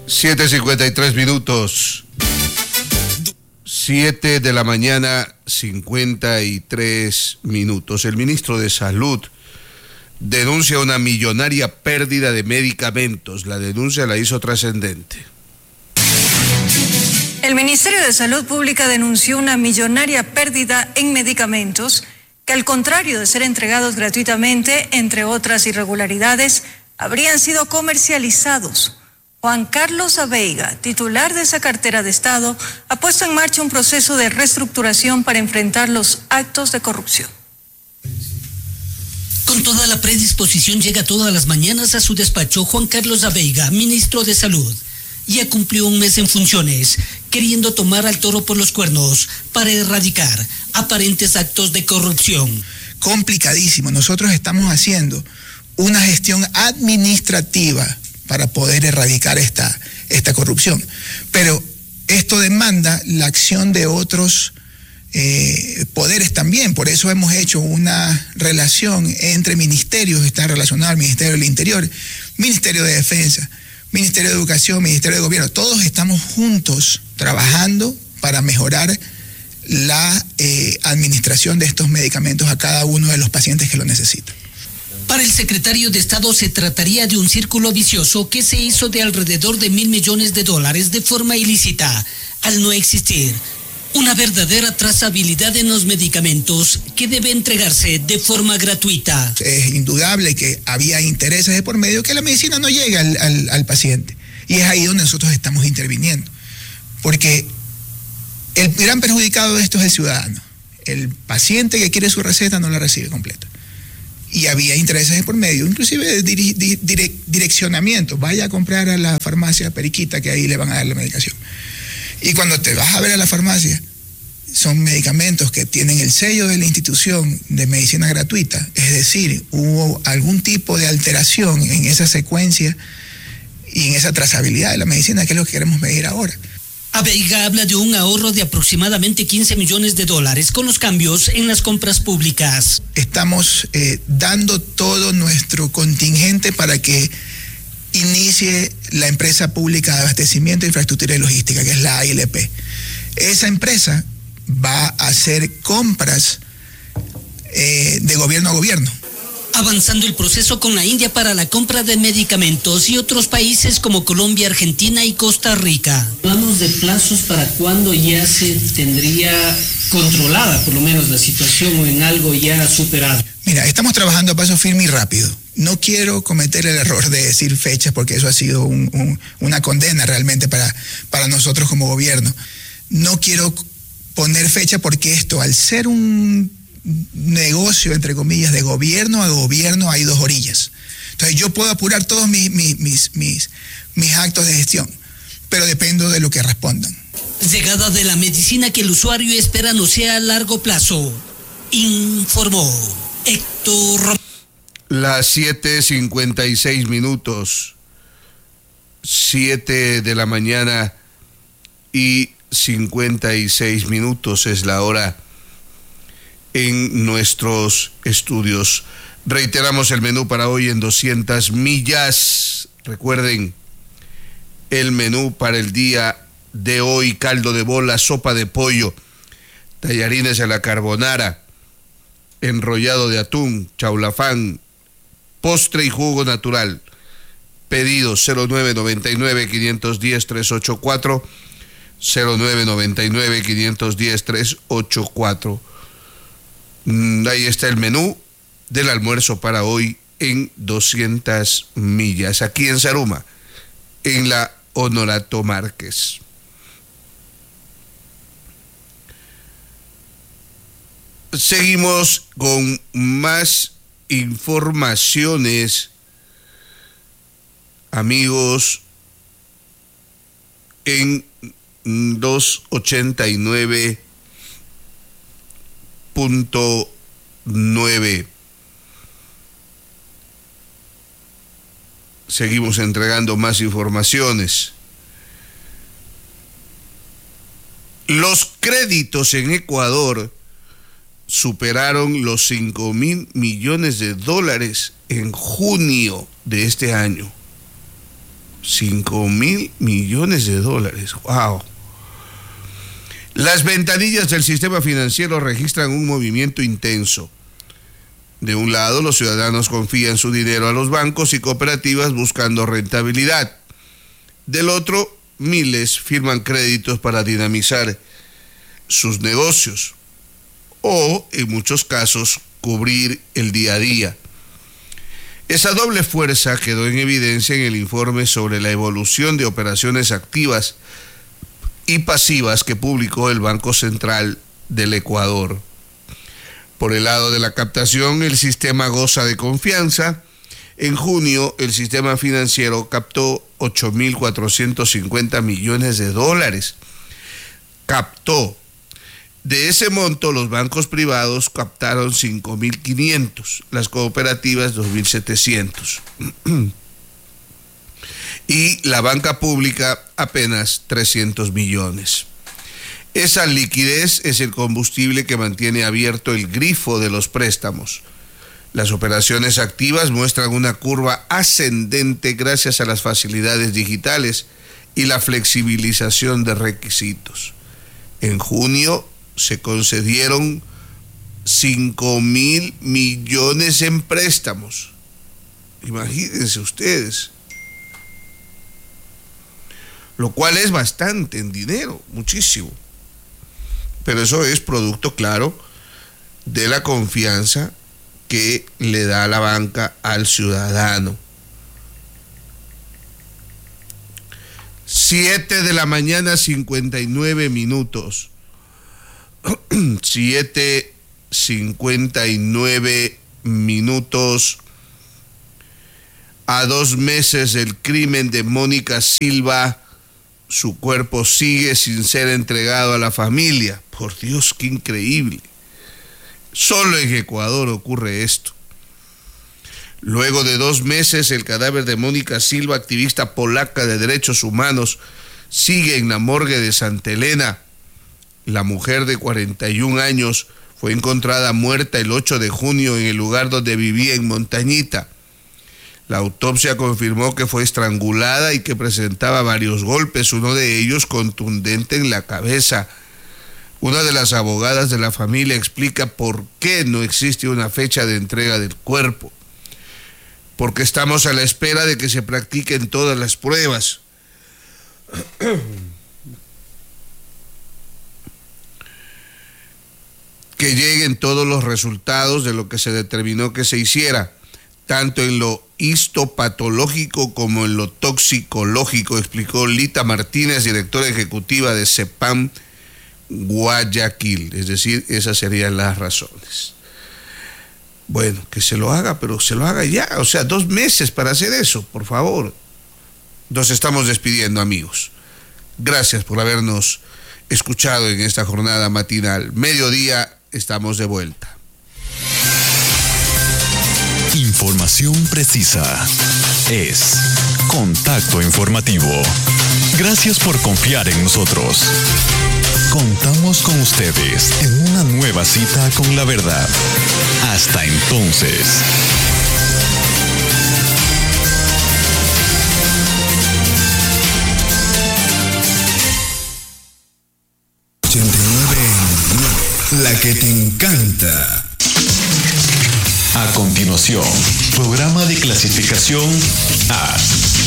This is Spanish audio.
7:53. 7 de la mañana, 53 minutos. El ministro de Salud denuncia una millonaria pérdida de medicamentos. La denuncia la hizo Trascendente. El Ministerio de Salud Pública denunció una millonaria pérdida en medicamentos que, al contrario de ser entregados gratuitamente, entre otras irregularidades, habrían sido comercializados. Juan Carlos Aveiga, titular de esa cartera de Estado, ha puesto en marcha un proceso de reestructuración para enfrentar los actos de corrupción. Con toda la predisposición llega todas las mañanas a su despacho Juan Carlos Aveiga, ministro de Salud. Ya cumplió un mes en funciones, queriendo tomar al toro por los cuernos para erradicar aparentes actos de corrupción. Complicadísimo. Nosotros estamos haciendo una gestión administrativa para poder erradicar esta corrupción. Pero esto demanda la acción de otros poderes también. Por eso hemos hecho una relación entre ministerios, está relacionado al Ministerio del Interior, Ministerio de Defensa, Ministerio de Educación, Ministerio de Gobierno. Todos estamos juntos trabajando para mejorar la administración de estos medicamentos a cada uno de los pacientes que lo necesitan. Para el secretario de Estado se trataría de un círculo vicioso que se hizo de alrededor de $1.000 millones de forma ilícita, al no existir una verdadera trazabilidad en los medicamentos que debe entregarse de forma gratuita. Es indudable que había intereses de por medio que la medicina no llega al paciente. Y es ahí donde nosotros estamos interviniendo. Porque el gran perjudicado de esto es el ciudadano. El paciente que quiere su receta no la recibe completa. Y había intereses de por medio, inclusive direccionamiento. Vaya a comprar a la farmacia Periquita, que ahí le van a dar la medicación. Y cuando te vas a ver a la farmacia, son medicamentos que tienen el sello de la institución de medicina gratuita, es decir, hubo algún tipo de alteración en esa secuencia y en esa trazabilidad de la medicina, que es lo que queremos medir ahora. Aveiga habla de un ahorro de aproximadamente $15 millones con los cambios en las compras públicas. Estamos dando todo nuestro contingente para que inicie la empresa pública de abastecimiento, infraestructura y logística, que es la AILP. Esa empresa va a hacer compras de gobierno a gobierno. Avanzando el proceso con la India para la compra de medicamentos y otros países como Colombia, Argentina y Costa Rica. Hablamos de plazos para cuándo ya se tendría controlada, por lo menos, la situación o en algo ya superado. Mira, estamos trabajando a paso firme y rápido. No quiero cometer el error de decir fechas porque eso ha sido una condena realmente para nosotros como gobierno. No quiero poner fecha porque esto, al ser un negocio, entre comillas, de gobierno a gobierno, hay dos orillas. Entonces yo puedo apurar todos mis actos de gestión, pero dependo de lo que respondan. Llegada de la medicina que el usuario espera no sea a largo plazo, informó Héctor. Las 7:56. 7 de la mañana y 56 minutos es la hora en nuestros estudios. Reiteramos el menú para hoy en 200 millas. Recuerden, el menú para el día de hoy: caldo de bola, sopa de pollo, tallarines a la carbonara, enrollado de atún, chaulafán, postre y jugo natural. Pedidos 0999-510-384, 0999-510-384. Ahí está el menú del almuerzo para hoy en 200 millas, aquí en Zaruma, en la Honorato Márquez. Seguimos con más informaciones, amigos, en 289.9. Seguimos entregando más informaciones. Los créditos en Ecuador superaron los $5.000 millones en junio de este año. $5.000 millones. ¡Wow! Las ventanillas del sistema financiero registran un movimiento intenso. De un lado, los ciudadanos confían su dinero a los bancos y cooperativas buscando rentabilidad. Del otro, miles firman créditos para dinamizar sus negocios o, en muchos casos, cubrir el día a día. Esa doble fuerza quedó en evidencia en el informe sobre la evolución de operaciones activas y pasivas que publicó el Banco Central del Ecuador. Por el lado de la captación, el sistema goza de confianza. En junio, el sistema financiero captó $8.450 millones. Captó. De ese monto, los bancos privados captaron 5.500, las cooperativas 2.700. Y la banca pública apenas 300 millones. Esa liquidez es el combustible que mantiene abierto el grifo de los préstamos. Las operaciones activas muestran una curva ascendente gracias a las facilidades digitales y la flexibilización de requisitos. En junio se concedieron 5.000 millones en préstamos. Imagínense ustedes. Lo cual es bastante en dinero, muchísimo. Pero eso es producto, claro, de la confianza que le da la banca al ciudadano. 7:59 a.m. 7:59 a.m. A 2 meses del crimen de Mónica Silva, su cuerpo sigue sin ser entregado a la familia. Por Dios, qué increíble. Solo en Ecuador ocurre esto. Luego de 2 meses, el cadáver de Mónica Silva, activista polaca de derechos humanos, sigue en la morgue de Santa Elena. La mujer de 41 años fue encontrada muerta el 8 de junio en el lugar donde vivía en Montañita. La autopsia confirmó que fue estrangulada y que presentaba varios golpes, uno de ellos contundente en la cabeza. Una de las abogadas de la familia explica por qué no existe una fecha de entrega del cuerpo. Porque estamos a la espera de que se practiquen todas las pruebas. Que lleguen todos los resultados de lo que se determinó que se hiciera, tanto en lo histopatológico como en lo toxicológico, explicó Lita Martínez, directora ejecutiva de CEPAM Guayaquil. Es decir, esas serían las razones. Bueno, que se lo haga, pero se lo haga ya. O sea, 2 meses para hacer eso, por favor. Nos estamos despidiendo, amigos. Gracias por habernos escuchado en esta jornada matinal. Mediodía, estamos de vuelta. Información precisa es Contacto Informativo. Gracias por confiar en nosotros. Contamos con ustedes en una nueva cita con la verdad. Hasta entonces. La que te encanta. A continuación, programa de clasificación A.